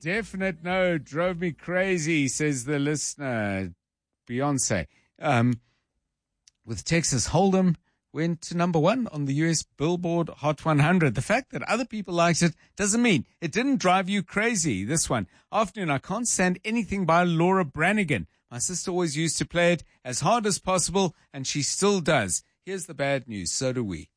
definite no. Drove me crazy, says the listener. Beyonce. With Texas Hold'em, went to number 1 on the US Billboard Hot 100. The fact that other people liked it doesn't mean it didn't drive you crazy. This one. Afternoon, I can't stand anything by Laura Branigan. My sister always used to play it as hard as possible, and she still does. Here's the bad news. So do we.